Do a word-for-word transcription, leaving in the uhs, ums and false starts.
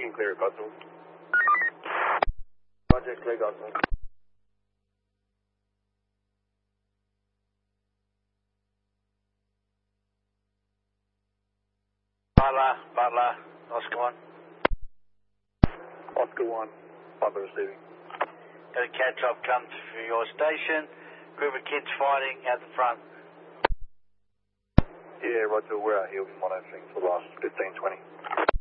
can clear it, Gosnell. Roger, clear Gosnell. Butler, Butler, Oscar one. Oscar one, Butler receiving. Got a cat drop come to your station. Group of kids fighting at the front. Yeah, Roger, we're out here with monitoring for the last fifteen, twenty.